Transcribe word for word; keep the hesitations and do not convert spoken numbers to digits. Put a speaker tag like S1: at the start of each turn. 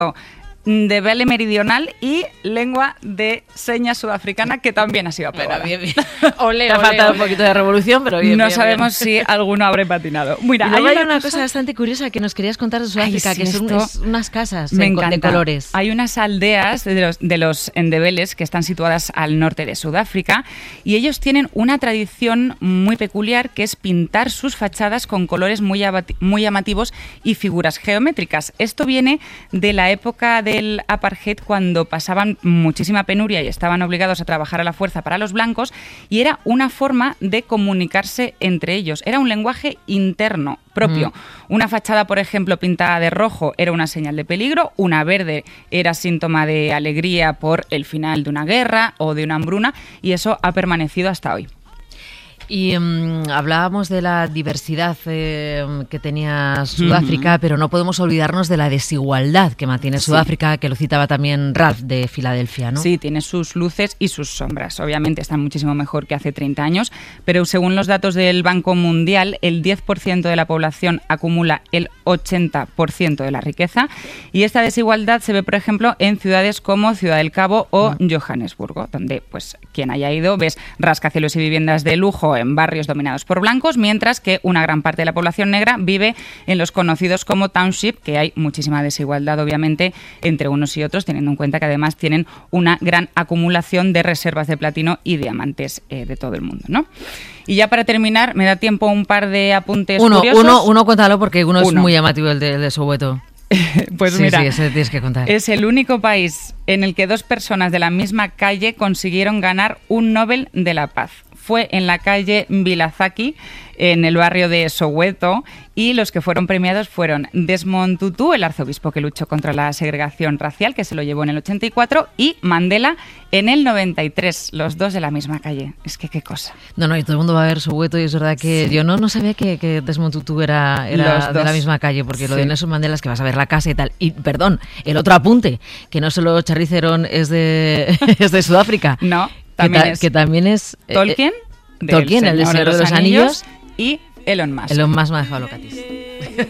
S1: Ndebele meridional y lengua de señas sudafricana, que también ha sido aprobada.
S2: Bien, bien. Ole,
S3: Te ha
S2: ole,
S3: faltado
S2: ole.
S3: un poquito de revolución, pero bien.
S1: No
S3: bien,
S1: sabemos
S3: bien.
S1: si alguno habrá patinado. Mira,
S3: Y luego hay,
S1: una
S3: una
S1: cosa-
S3: cosa bastante curiosa que nos querías contar de Sudáfrica,
S1: Ay, sí,
S3: que son
S1: esto
S3: es unas casas
S1: me
S3: en co- de
S1: encanta.
S3: colores.
S1: Hay unas aldeas de los, de los Ndebeles que están situadas al norte de Sudáfrica y ellos tienen una tradición muy peculiar, que es pintar sus fachadas con colores muy, abati- muy llamativos y figuras geométricas. Esto viene de la época del apartheid, cuando pasaban muchísima penuria y estaban obligados a trabajar a la fuerza para los blancos, y era una forma de comunicarse entre ellos. Era un lenguaje interno propio. Mm. Una fachada, por ejemplo, pintada de rojo era una señal de peligro, una verde era síntoma de alegría por el final de una guerra o de una hambruna, y eso ha permanecido hasta hoy.
S3: Y um, hablábamos de la diversidad eh, que tenía Sudáfrica, uh-huh. pero no podemos olvidarnos de la desigualdad que mantiene Sudáfrica, sí. que lo citaba también Ralph de Filadelfia, ¿no?
S1: Sí, tiene sus luces y sus sombras. Obviamente están muchísimo mejor que hace treinta años, pero según los datos del Banco Mundial, el diez por ciento de la población acumula el ochenta por ciento de la riqueza, y esta desigualdad se ve, por ejemplo, en ciudades como Ciudad del Cabo o uh-huh. Johannesburgo, donde, pues, quien haya ido, ves rascacielos y viviendas de lujo en barrios dominados por blancos, mientras que una gran parte de la población negra vive en los conocidos como township, que hay muchísima desigualdad, obviamente, entre unos y otros, teniendo en cuenta que además tienen una gran acumulación de reservas de platino y diamantes eh, de todo el mundo, ¿no? Y ya para terminar, me da tiempo un par de apuntes
S3: uno,
S1: curiosos.
S3: Uno, uno, cuéntalo, porque uno, uno. es muy llamativo, el de, el de Soweto.
S1: Pues
S3: sí,
S1: mira,
S3: sí, ese tienes que contar.
S1: Es el único país en el que dos personas de la misma calle consiguieron ganar un Nobel de la Paz. Fue en la calle Vilazaki, en el barrio de Soweto, y los que fueron premiados fueron Desmond Tutu, el arzobispo que luchó contra la segregación racial, que se lo llevó en el ochenta y cuatro, y Mandela en el noventa y tres, los dos de la misma calle. Es que qué cosa.
S3: No, no, y todo el mundo va a ver Soweto, y es verdad que sí. yo no, no sabía que, que Desmond Tutu era, era de la misma calle, porque sí. lo de Nelson Mandela es que vas a ver la casa y tal. Y, perdón, el otro apunte, que no solo Charlize Theron es de, es de Sudáfrica.
S1: No. También
S3: que, ta-
S1: es
S3: que también es
S1: Tolkien,
S3: eh, Tolkien, el de Señor de los Anillos,
S1: y Elon Musk.
S3: Elon Musk me ha dejado locatis.